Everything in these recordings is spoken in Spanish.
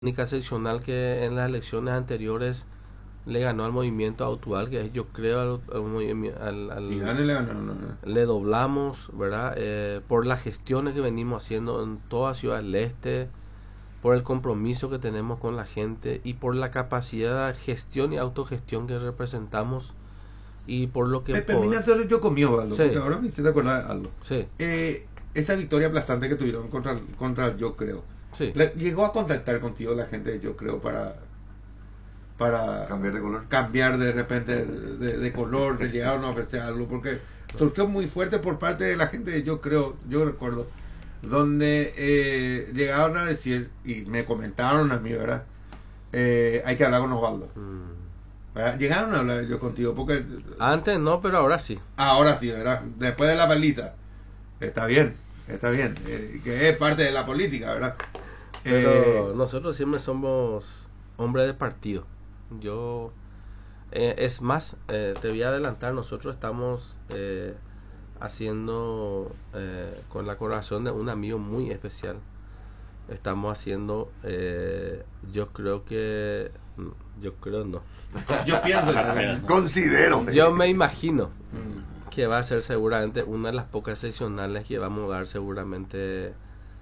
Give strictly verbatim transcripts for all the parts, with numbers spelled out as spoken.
única seccional que en las elecciones anteriores le ganó al movimiento actual, que es, yo creo, al, al, movimi- al- al- Y gane le ganó, no, no. le doblamos, ¿verdad? Eh, por las gestiones que venimos haciendo en toda Ciudad del Este, por el compromiso que tenemos con la gente y por la capacidad de gestión y autogestión que representamos y por lo que... Me permite pod- hacer yo conmigo, Aldo, Sí. porque ahora me hiciste acordar de algo. Sí, Eh, esa victoria aplastante que tuvieron contra, contra Yo Creo, sí. le- llegó a contactar contigo la gente de Yo Creo para para Cambiar de color. cambiar de repente de, de- de color, le llegaron a ofrecer algo, porque surgió muy fuerte por parte de la gente de Yo Creo, yo recuerdo, donde eh, llegaron a decir, y me comentaron a mí, ¿verdad? Eh, hay que hablar con Osvaldo. Mm. ¿Verdad? Llegaron a hablar yo contigo, porque Antes no, pero ahora sí. ahora sí, ¿verdad? Después de la paliza, está bien, está bien, eh, que es parte de la política, ¿verdad? Pero Eh, nosotros siempre somos hombres de partido. Yo, eh, es más, eh, te voy a adelantar, nosotros estamos eh, haciendo, eh, con la colaboración de un amigo muy especial, estamos haciendo, eh, yo creo que, mm, yo creo no, yo pienso que- Considero. yo me imagino Mm. que va a ser seguramente una de las pocas seccionales que vamos a dar seguramente.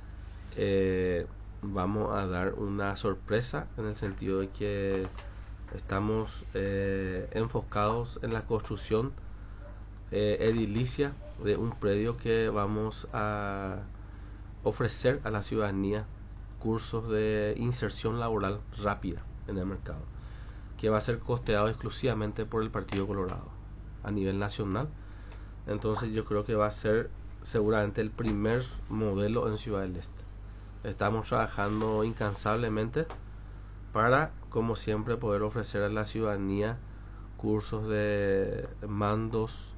eh, Vamos a dar una sorpresa en el sentido de que estamos eh, enfocados en la construcción eh, edilicia de un predio que vamos a ofrecer a la ciudadanía cursos de inserción laboral rápida en el mercado, que va a ser costeado exclusivamente por el Partido Colorado a nivel nacional. Entonces yo creo que va a ser seguramente el primer modelo en Ciudad del Este. Estamos trabajando incansablemente para, como siempre, poder ofrecer a la ciudadanía cursos de mandos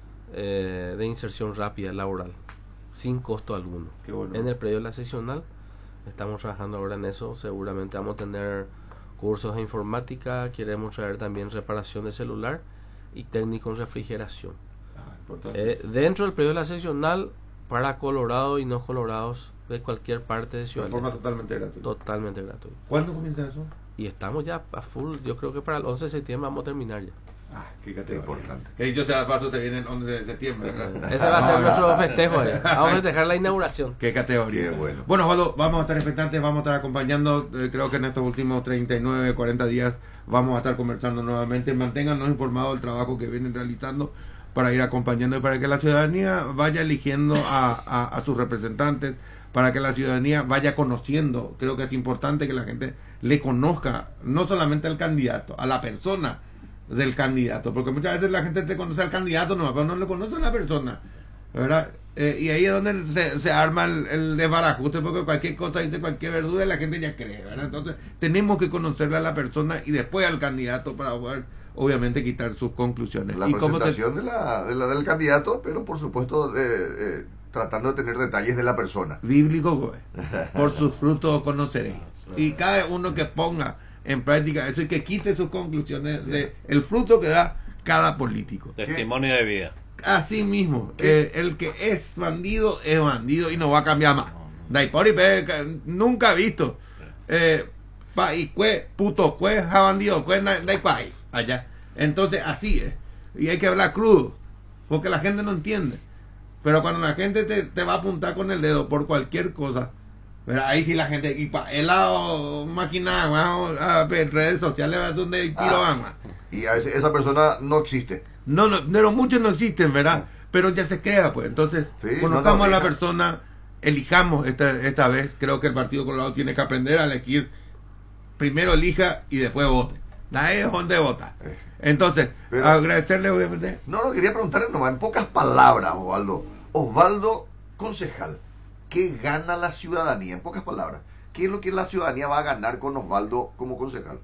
eh, de inserción rápida laboral, sin costo alguno. Qué bueno. En el predio de la seccional estamos trabajando ahora en eso. Seguramente vamos a tener cursos de informática, queremos traer también reparación de celular y técnico en refrigeración. Ah, importante. Eh, dentro del predio de la seccional, para Colorado y no colorados de cualquier parte de De Ciudad forma del Este. totalmente gratuita. Totalmente gratuito. ¿Cuándo comienza eso? Y estamos ya a full. Yo creo que para el once de septiembre vamos a terminar ya. Ah, qué Qué categoría. importante. Que dicho sea de paso, se viene el once de septiembre. o sea. Ese va a ser nuestro festejo. eh. Vamos a festejar la inauguración. Qué categoría. Qué bueno. Bueno, Osvaldo, vamos a estar expectantes, vamos a estar acompañando. eh, creo que en estos últimos treinta y nueve, cuarenta días vamos a estar conversando nuevamente. Manténganos informados del trabajo que vienen realizando para ir acompañando y para que la ciudadanía vaya eligiendo a, a, a sus representantes, para que la ciudadanía vaya conociendo. Creo que es importante que la gente le conozca, no solamente al candidato, a la persona del candidato, porque muchas veces la gente te conoce al candidato, no, pero no le conoce a la persona, ¿verdad? Eh, y ahí es donde se, se arma el, el desbarajuste, porque cualquier cosa dice cualquier verdura y la gente ya cree, ¿verdad? Entonces tenemos que conocerle a la persona y después al candidato para poder, obviamente, quitar sus conclusiones. La y cómo te- presentación de la, de la- del candidato, pero por supuesto eh, eh, tratando de tener detalles de la persona. bíblico, güey. Por sus frutos conoceréis. Y cada uno que ponga en práctica eso y que quite sus conclusiones de el fruto que da cada político. Testimonio de vida. Así mismo, eh, el que es bandido es bandido y no va a cambiar más. Daipori, pe, que nunca visto. Eh, pa y cue, puto cue, ja bandido, cue, na- daipai, allá. Entonces así es. Y hay que hablar crudo, porque la gente no entiende. Pero cuando la gente te, te va a apuntar con el dedo por cualquier cosa, ¿verdad? Ahí sí la gente, y pa, helado, máquina, vamos a ver, redes sociales, ¿verdad? Donde hay piro Ah. ama. Y a ese- esa persona no existe. No, no, pero muchos no existen, ¿verdad? Pero ya se crea, pues. Entonces, Sí, conozcamos no, no, a la deja. persona, elijamos esta, esta vez. Creo que el Partido Colorado tiene que aprender a elegir. Primero elija y después vote. Ahí es donde vota. Eh. Entonces, Pero- agradecerle, obviamente. No, no, quería preguntarle nomás, en pocas palabras, Osvaldo. Osvaldo, concejal, ¿qué gana la ciudadanía? En pocas palabras, ¿qué es lo que la ciudadanía va a ganar con Osvaldo como concejal?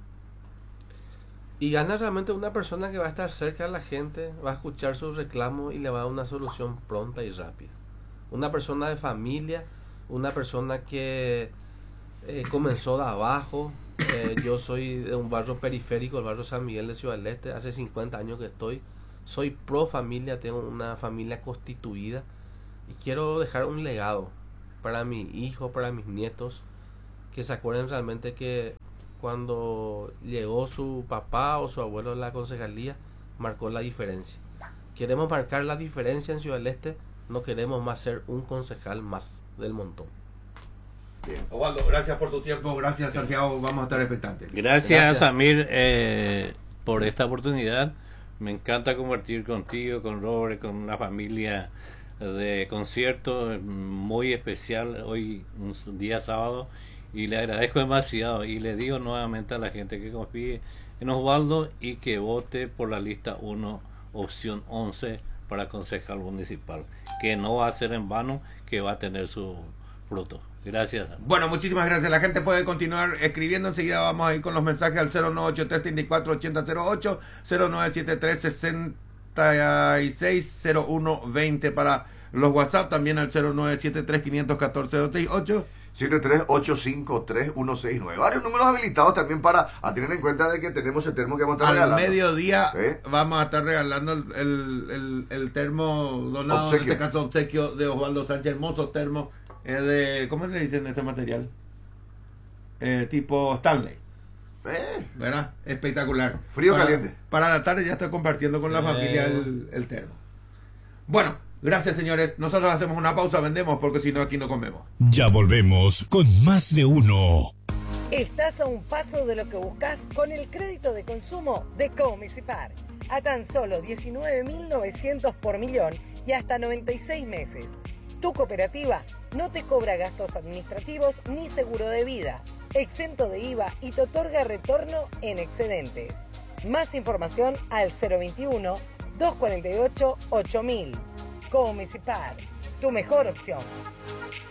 Y gana realmente una persona que va a estar cerca de la gente, va a escuchar sus reclamos y le va a dar una solución pronta y rápida. Una persona de familia, una persona que eh, comenzó de abajo. Eh, yo soy de un barrio periférico, el barrio San Miguel de Ciudad del Este, hace cincuenta años que estoy. Soy pro familia, tengo una familia constituida y quiero dejar un legado para mi hijo, para mis nietos, que se acuerden realmente que cuando llegó su papá o su abuelo a la concejalía, marcó la diferencia. Queremos marcar la diferencia en Ciudad del Este, no queremos más ser un concejal más del montón. Bien. Osvaldo, gracias por tu tiempo, gracias Santiago, vamos a estar expectantes. Gracias, Gracias. Samir, eh, por esta oportunidad. Me encanta compartir contigo, con Robert, con una familia de concierto muy especial hoy, un día sábado, y le agradezco demasiado y le digo nuevamente a la gente que confíe en Osvaldo y que vote por la lista uno, opción once para concejal municipal, que no va a ser en vano, que va a tener su fruto. Gracias. Bueno, muchísimas gracias. La gente puede continuar escribiendo. Enseguida vamos a ir con los mensajes al cero nueve ocho tres, tres cuatro, ocho cero cero ocho, cero nueve siete tres, seis seis cero uno dos cero para los WhatsApp, también al cero nueve siete tres, cinco uno cuatro, dos seis ocho. siete tres ocho cinco tres uno seis nueve. Varios números habilitados también para a tener en cuenta de que tenemos el termo que vamos a estar Al regalando. mediodía ¿Eh? vamos a estar regalando el, el, el, el termo donado, Obsequio. en este caso obsequio de Osvaldo Sánchez, hermoso termo eh, de, ¿cómo le dicen este material? Eh, tipo Stanley, Eh, ¿verdad? Espectacular. Frío Para- caliente. Para la tarde ya estoy compartiendo con la Eh. familia el, el termo. Bueno, gracias señores. Nosotros hacemos una pausa, vendemos porque si no aquí no comemos. Ya volvemos con más de uno. Estás a un paso de lo que buscas con el crédito de consumo de Comisipar. A tan solo diecinueve mil novecientos por millón y hasta noventa y seis meses. Tu cooperativa no te cobra gastos administrativos ni seguro de vida, exento de I V A y te otorga retorno en excedentes. Más información al cero veintiuno, doscientos cuarenta y ocho, ocho mil. Comisipar, tu mejor opción.